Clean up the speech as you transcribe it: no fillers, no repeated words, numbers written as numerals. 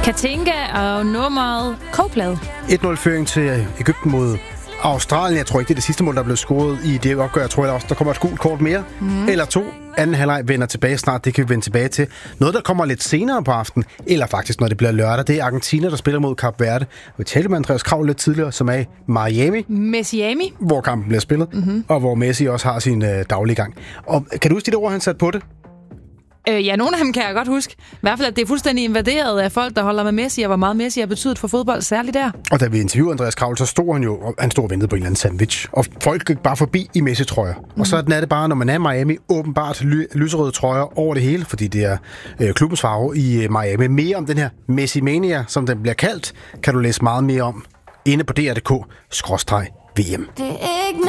Katinka og nummeret Coldplay. 1-0-føring til Egypten mod Australien. Jeg tror ikke, det er det sidste mål, der er blevet scoret i det opgør. Jeg tror også, der kommer et gult kort mere. Eller 2. Anden halvleg vender tilbage snart. Det kan vi vende tilbage til. Noget, der kommer lidt senere på aftenen, eller faktisk, når det bliver lørdag, det er Argentina, der spiller mod Kap Verde. Vi talte med Andreas Krav lidt tidligere, som er i Miami. Miami. Hvor kampen bliver spillet, og hvor Messi også har sin daglige gang. Og kan du huske de ord, han satte på det? Ja, nogle af dem kan jeg godt huske. I hvert fald, at det er fuldstændig invaderet af folk, der holder med Messi, og hvor meget Messi har betydet for fodbold, særligt der. Og da vi interviewede Andreas Kravl, så stod han jo, og han stod og ventede på en eller anden sandwich. Og folk gik bare forbi i Messi-trøjer. Og så er det bare, når man er i Miami, åbenbart lyserøde trøjer over det hele, fordi det er klubbens farve i Miami. Mere om den her Messi-mania, som den bliver kaldt, kan du læse meget mere om inde på dr.dk/VM.